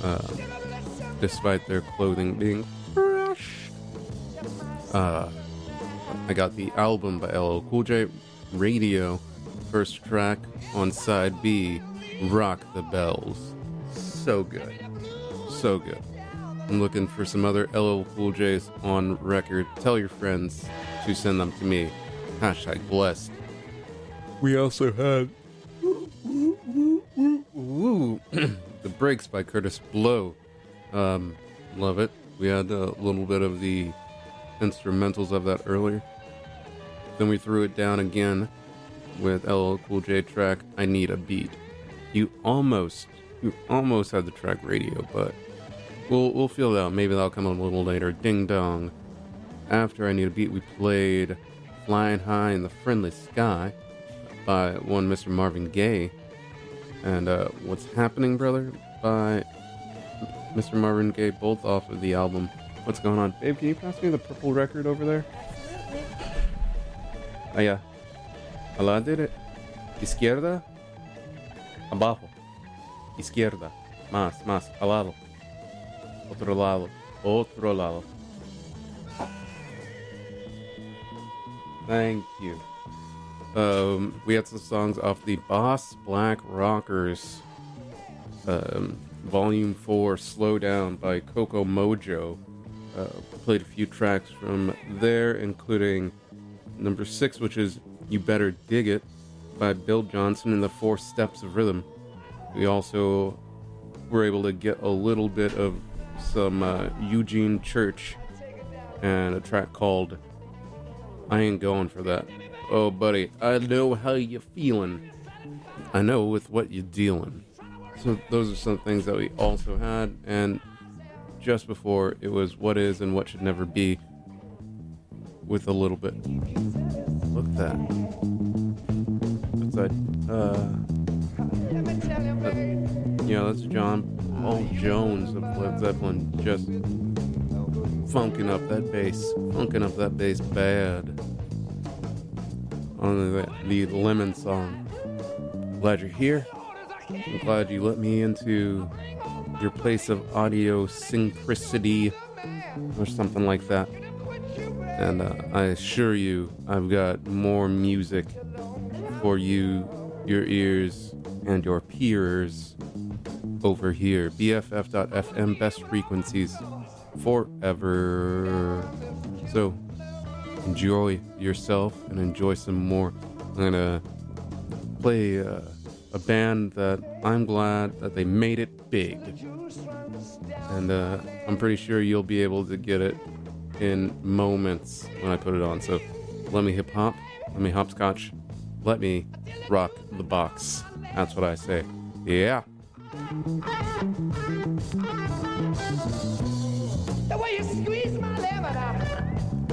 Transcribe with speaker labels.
Speaker 1: despite their clothing being fresh. I got the album by LL Cool J, Radio, first track on side B, Rock the Bells. So good. So good. I'm looking for some other LL Cool J's on record. Tell your friends to send them to me. Hashtag blessed. We also had The Breaks by Curtis Blow. Love it. We had a little bit of the instrumentals of that earlier. Then we threw it down again with LL Cool J track I Need a Beat. You almost had the track Radio, but we'll feel that out. Maybe that'll come a little later. Ding dong. After I Need a Beat, we played Flying High in the Friendly Sky by one Mr. Marvin Gaye. And What's Happening, Brother by Mr. Marvin Gaye, both off of the album What's Going On. Babe, can you pass me the purple record over there? Allá. Al lado. Izquierda. Abajo. Izquierda. Más. Al lado. Otro lado. Thank you. We had some songs off the Boss Black Rockers, Volume 4, Slow Down by Coco Mojo. Played a few tracks from there, including number 6, which is You Better Dig It by Bill Johnson and the 4 Steps of Rhythm. We also were able to get a little bit of some Eugene Church and a track called I Ain't Going For That. Oh, buddy, I know how you feeling. I know with what you're dealing. So those are some things that we also had. And just before, it was What Is and What Should Never Be with a little bit. Look at that. That's John Paul Jones of Led Zeppelin just funking up that bass bad. On the Lemon song. Glad you're here. I'm glad you let me into your place of audio synchronicity or something like that. And I assure you, I've got more music for you, your ears, and your peers over here. BFF.FM, best frequencies forever. So, enjoy yourself and enjoy some more. I'm gonna play a band that I'm glad that they made it big, and I'm pretty sure you'll be able to get it in moments when I put it on. So let me hip hop, let me hopscotch, let me rock the box. That's what I say. Yeah.
Speaker 2: The way you squeeze my lemon out.